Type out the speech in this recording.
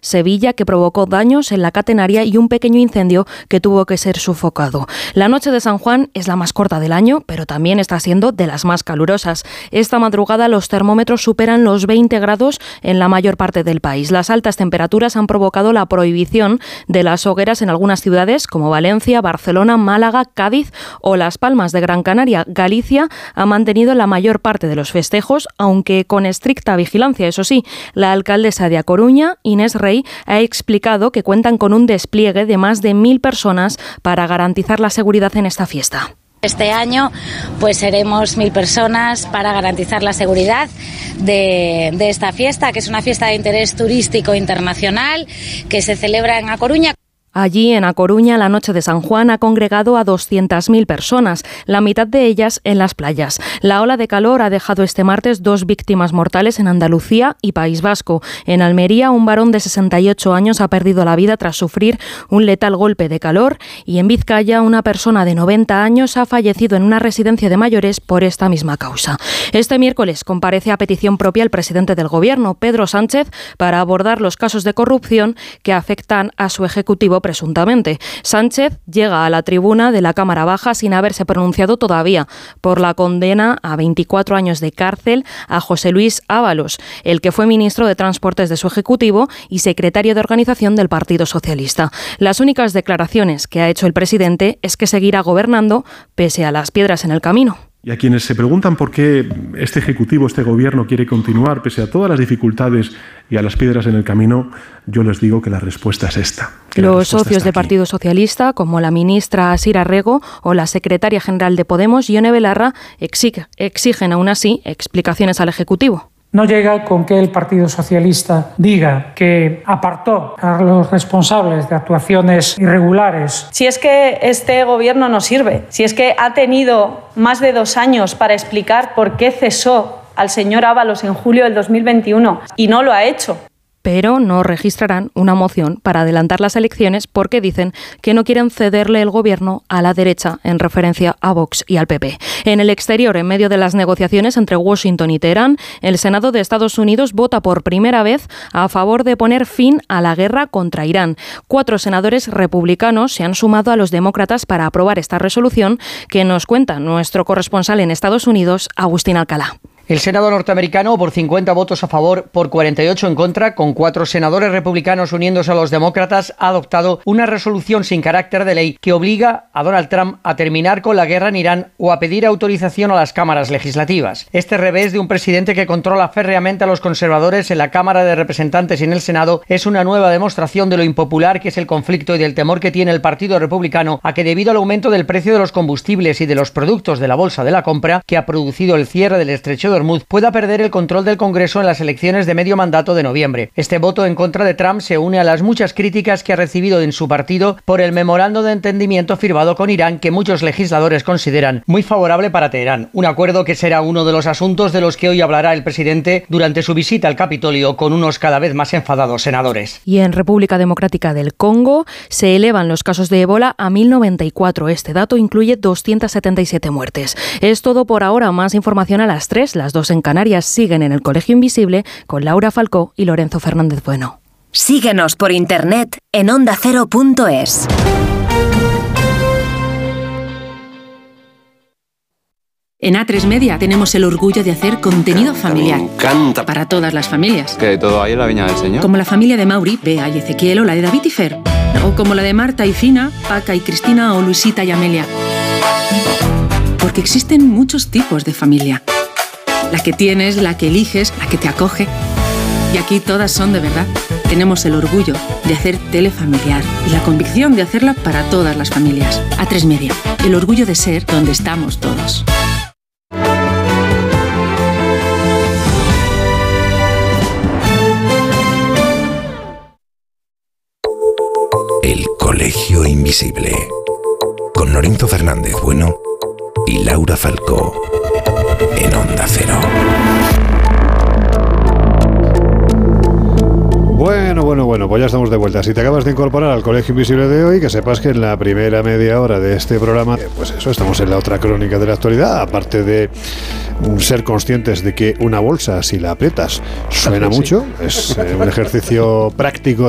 Sevilla, que provocó daños en la catenaria y un pequeño incendio que tuvo que ser sofocado. La noche de San Juan es la más corta del año, pero también está siendo de las más calurosas. Esta madrugada los termómetros superan los 20 grados en la mayor parte del país. Las altas temperaturas han provocado la prohibición de las hogueras en algunas ciudades como Valencia, Barcelona, Málaga, Cádiz o Las Palmas de Gran Canaria. Galicia ha mantenido la mayor parte de los festejos, aunque con estricta vigilancia. Eso sí, la alcaldesa de A Coruña, Inés Rey, ha explicado que cuentan con un despliegue de más de 1.000 personas para garantizar la seguridad en esta fiesta. Este año pues seremos 1.000 personas para garantizar la seguridad de esta fiesta, que es una fiesta de interés turístico internacional que se celebra en A Coruña. Allí, en A Coruña, la noche de San Juan ha congregado a 200.000 personas, la mitad de ellas en las playas. La ola de calor ha dejado este martes 2 víctimas mortales en Andalucía y País Vasco. En Almería, un varón de 68 años ha perdido la vida tras sufrir un letal golpe de calor, y en Vizcaya, una persona de 90 años ha fallecido en una residencia de mayores por esta misma causa. Este miércoles comparece a petición propia el presidente del Gobierno, Pedro Sánchez, para abordar los casos de corrupción que afectan a su ejecutivo presuntamente. Sánchez llega a la tribuna de la Cámara Baja sin haberse pronunciado todavía por la condena a 24 años de cárcel a José Luis Ábalos, el que fue ministro de Transportes de su ejecutivo y secretario de organización del Partido Socialista. Las únicas declaraciones que ha hecho el presidente es que seguirá gobernando pese a las piedras en el camino. Y a quienes se preguntan por qué este Ejecutivo, este Gobierno quiere continuar pese a todas las dificultades y a las piedras en el camino, yo les digo que la respuesta es esta. Los socios del Partido Socialista, como la ministra Sira Rego o la secretaria general de Podemos, Ione Belarra, exigen aún así explicaciones al Ejecutivo. No llega con que el Partido Socialista diga que apartó a los responsables de actuaciones irregulares. Si es que este gobierno no sirve, si es que ha tenido más de 2 años para explicar por qué cesó al señor Ábalos en julio del 2021 y no lo ha hecho. Pero no registrarán una moción para adelantar las elecciones porque dicen que no quieren cederle el gobierno a la derecha, en referencia a Vox y al PP. En el exterior, en medio de las negociaciones entre Washington y Teherán, el Senado de Estados Unidos vota por primera vez a favor de poner fin a la guerra contra Irán. 4 senadores republicanos se han sumado a los demócratas para aprobar esta resolución, que nos cuenta nuestro corresponsal en Estados Unidos, Agustín Alcalá. El Senado norteamericano, por 50 votos a favor, por 48 en contra, con 4 senadores republicanos uniéndose a los demócratas, ha adoptado una resolución sin carácter de ley que obliga a Donald Trump a terminar con la guerra en Irán o a pedir autorización a las cámaras legislativas. Este revés de un presidente que controla férreamente a los conservadores en la Cámara de Representantes y en el Senado es una nueva demostración de lo impopular que es el conflicto y del temor que tiene el Partido Republicano a que, debido al aumento del precio de los combustibles y de los productos de la bolsa de la compra que ha producido el cierre del estrecho de Hormuz, pueda perder el control del Congreso en las elecciones de medio mandato de noviembre. Este voto en contra de Trump se une a las muchas críticas que ha recibido en su partido por el memorando de entendimiento firmado con Irán, que muchos legisladores consideran muy favorable para Teherán. Un acuerdo que será uno de los asuntos de los que hoy hablará el presidente durante su visita al Capitolio con unos cada vez más enfadados senadores. Y en República Democrática del Congo se elevan los casos de ébola a 1.094. Este dato incluye 277 muertes. Es todo por ahora. Más información a las 3. Las 2 en Canarias siguen en el Colegio Invisible con Laura Falcó y Lorenzo Fernández Bueno. Síguenos por internet en ondacero.es. En A3 Media tenemos el orgullo de hacer contenido familiar. Me encanta. Para todas las familias. Que todo hay en la viña del Señor. Como la familia de Mauri, Bea y Ezequiel, o la de David y Fer. O como la de Marta y Fina, Paca y Cristina, o Luisita y Amelia. Porque existen muchos tipos de familia. La que tienes, la que eliges, la que te acoge. Y aquí todas son de verdad. Tenemos el orgullo de hacer tele familiar y la convicción de hacerla para todas las familias. A3 Media, el orgullo de ser donde estamos todos. El Colegio Invisible, con Lorenzo Fernández Bueno y Laura Falcó, en Onda Cero. Bueno, pues ya estamos de vuelta. Si te acabas de incorporar al Colegio Invisible de hoy, que sepas que en la primera media hora de este programa, pues eso, estamos en la otra crónica de la actualidad, aparte de ser conscientes de que una bolsa, si la aprietas, suena mucho, es un ejercicio práctico